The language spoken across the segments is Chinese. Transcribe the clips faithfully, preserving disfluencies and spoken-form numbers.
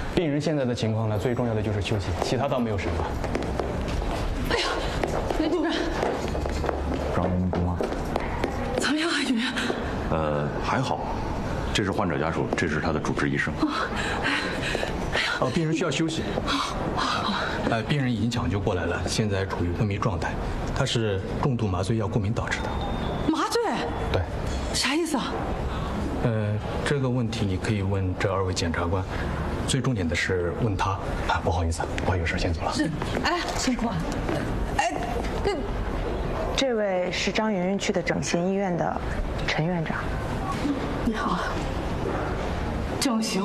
病人现在的情况呢，最重要的就是休息，其他倒没有什么。 哎呀，雷主任， 张云公啊， 怎么样啊，雨？ 呃，还好，这是患者家属，这是他的主治医生。 哦，病人需要休息。呃，病人已经抢救过来了，现在处于昏迷状态，他是重度麻醉药过敏导致的。 麻醉？ 对。 啥意思啊？ 呃，这个问题你可以问这二位检察官，最重点的是问他。啊，不好意思，我有事先走了。 是，哎，辛苦啊。哎，这这位是张云云区的整形医院的陈院长。 你好。整形？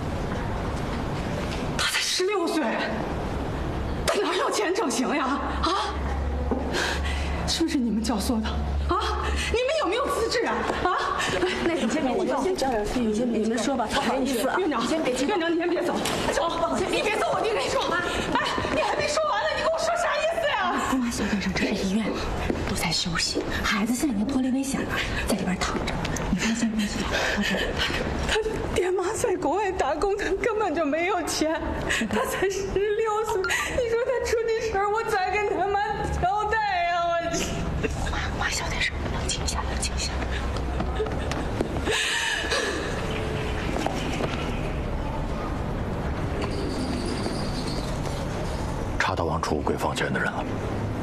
他才十六岁，他哪有钱整形呀？啊？是不是你们教唆的？啊？你们有没有资质啊？啊？那你先别，我先找点，你先别，你们说吧，我陪你去啊。院长，你先别急，院长你先别走，走，你别走，我听你说。哎，你还没说完呢，你跟我说啥意思呀？ 姑妈，小先生，这是医院，都在休息，孩子现在已经脱离危险了，在里边躺着。你放心，放心，到这儿。 他爹妈在国外打工，他根本就没有钱，他才十六岁，你说他出这事儿，我咋跟他妈交代呀？我。 妈妈，小点声，冷静一下，冷静一下。 查到往储物柜放钱的人了。